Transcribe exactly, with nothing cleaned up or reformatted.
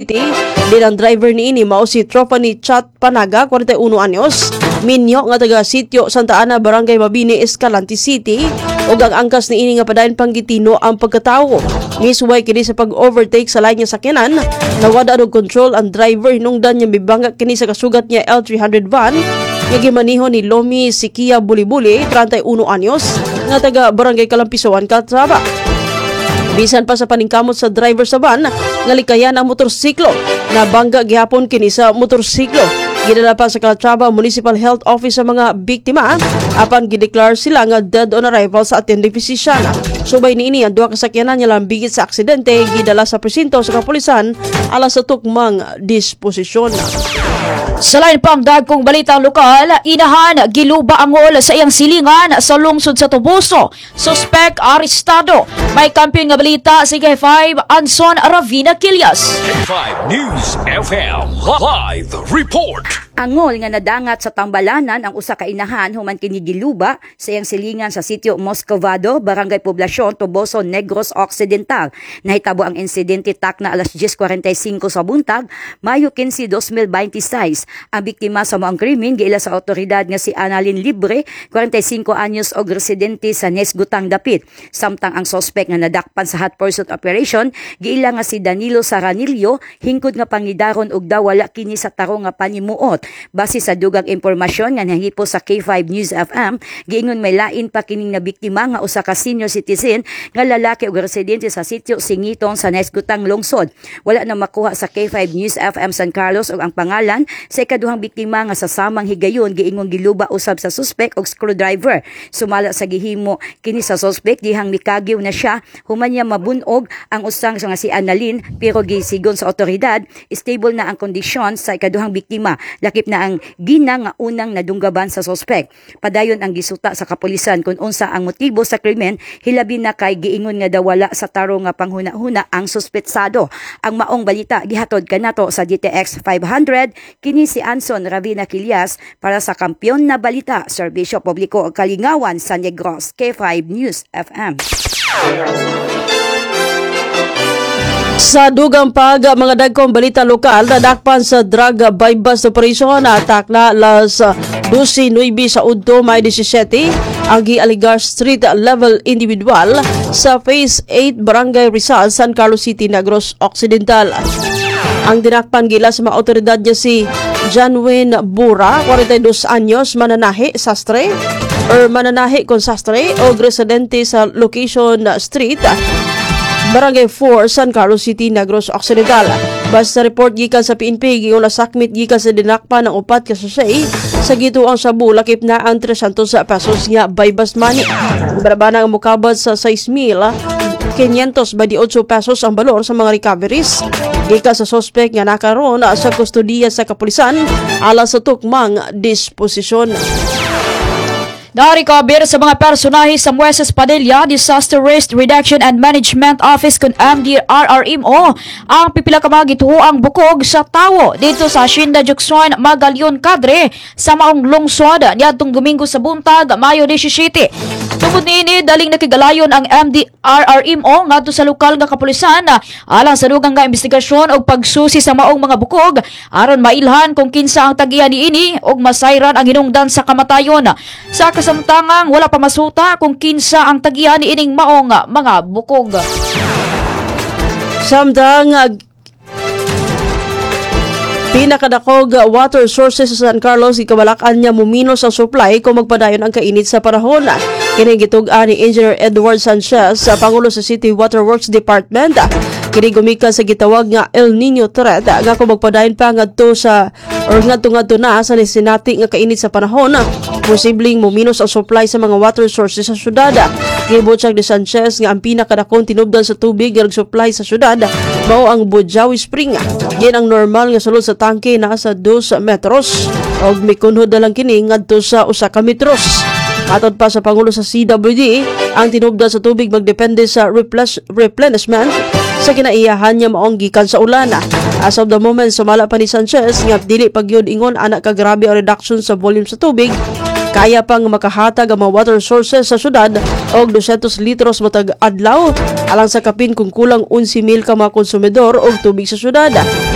City. Din ang driver ni ini mao si tropa ni Chat Panaga, forty-one anyos, minyo nga taga Sitio Santa Ana, Barangay Mabini, Escalante City. Ug ang angkas ni ini nga padayon panggitino ang pagkatawo. Misway kini sa pag-overtake sa lain nga sakyanan, nawada og control ang driver hinungdan niya mibangga kini sa kasugat niya L three hundred van nga gimaniho ni Lomi Sikia Bulibuli, thirty-one anyos, nga taga Barangay Kalampisoan, Calzaba. Bisan pa sa paningkamot sa driver sa van, nga likayan ang motorsiklo. Nabangga gihapon kini sa motorsiklo. Gidala pa sa Calzaba Municipal Health Office sa mga biktima, apan gideklar sila nga dead on arrival sa attending physician. Subay niini ang duha ka sakyanan niya lambigit sa aksidente, gidala sa presinto sa kapulisan alas sa tukmang disposisyon. Sa lain pang dagkong balitang lokal, inahan giluba angol sa iyang silingan sa lungsod sa Toboso. Suspect arestado. May kampiyon nga balita si K five Anson Ravina Quillas. K five News F M Live Report. Angol nga nadangat sa tambalanan ang usa ka inahan human kini giluba sa iyang silingan sa sitio Moscovado, Barangay Poblacion, Toboso, Negros Occidental. Nahitabo ang insidente takna alas ten forty-five sa buntag, Mayo quince, twenty twenty-six. Ang biktima sa moang krimen giila sa otoridad nga si Annalyn Libre, forty-five anyos og residente sa Nesgutang Dapit. Samtang ang suspect nga nadakpan sa hot pursuit operation giila nga si Danilo Saranillo, hingkod nga pangidaron og daw wala kini sa tarong nga panimuot. Base sa dugang impormasyon nga nahipo sa K five News F M, giingon may lain pa kining na biktima nga usa ka senior citizen nga lalaki ug residente sa sitio Singitong sa Nesgutang Lungsod. Wala na makuha sa K five News F M San Carlos og ang pangalan sa ikaduhang biktima nga sa samang higayon giingon giluba usab sa suspect og screwdriver. Sumala sa gihimo kini sa suspect dihang mikagyo na siya human niya mabunog ang usang nga si Annalyn, pero gisigon sa otoridad stable na ang kondisyon sa ikaduhang biktima. Lakip na ang gina nga unang nadunggaban sa suspect. Padayon ang gisuta sa kapulisan kung unsa ang motibo sa krimen, hilabi na kay giingon nga dawala sa tarong nga panghuna-huna ang suspetsado. Ang maong balita gihatod kanato sa D T X five hundred, kini si Anson Ravina Quillas para sa Kampiyon na Balita, Serbisyo Publiko o Kalingawan sa Negros, K five News F M. Sa dugang pag mga dagkong balita lokal, nadakpan sa drug bypass operation na takla las twelve sa Udto, May seventeen, ang gialigar street level individual sa Phase eight, Barangay Rizal, San Carlos City, Negros Occidental. Ang dinakpan gila sa mga otoridad niya si Janwin Bura, forty-two anyos, mananahi sastre or mananahi kon sastre o residente sa location street Barangay four, San Carlos City, Negros Occidental. Basta report gikan sa P N P, giyon na sakmit gikan sa dinakpan ng upat ka susay sa gituang Sabu, lakip na ang three hundred pesos nga bypass money. Barabana ang mukabad sa six mil five hundred twenty-eight pesos ang balor sa mga recoveries. Gikan sa suspect nga nakaroon sa kustodiya sa kapulisan alas sa tukmang disposisyon. Na-recover sa mga personahe sa Mueses Padilla Disaster Risk Reduction and Management Office kun M D R R M O ang pipila ka mga gituoang bukog sa tawo dito sa Hacienda Juxon, Magalion Cadre sa maong lungsod niadtong Domingo sa buntag, Mayo seventeen. Tungod niini daling nakigalayon ang M D R R M O ngadto sa lokal nga kapulisan alang sa dugang nga investigasyon og pagsusi sa maong mga bukog aron mailhan kung kinsa ang tagihan niini og masayran ang hinungdan sa kamatayon. Sa kasamtangang wala pa masuta kung kinsa ang tagihan niining maong mga bukog. Samtang pinakadakog water sources sa San Carlos, ikabalakan niya muminos ang supply kung magpadayon ang kainit sa panahon. Kini gitug-an ni Engineer Edward Sanchez sa Pangulo sa City Water Works Department. Kini gumikan sa gitawag nga El Nino threat nga kung magpadayon pa ngadto sa or ngadto ngadto na sa sinati nga kainit sa panahon, posibleng muminos ang supply sa mga water sources sa syudad. Gibutyag ni Sanchez nga ang pinakadakong tinubdan sa tubig nga supply sa syudad mao ang Bujawi Spring. Yan ang normal nga sulod sa tangke na sa two metros og mikunhod na lang kini ngadto sa usa ka metros. Matod pa sa Pangulo sa C W D, ang tinubdan sa tubig magdepende sa reples- replenishment sa kinaiyahan niya maong gikan sa ulan. As of the moment, sumala pa ni Sanchez nga dili pagyud ingon anak ka grabe ang reduction sa volume sa tubig. Kaya pang makahatag ang mga water sources sa syudad og two hundred litros matag adlaw alang sa kapin kung kulang eleven mil ka mga konsumidor og tubig sa syudad.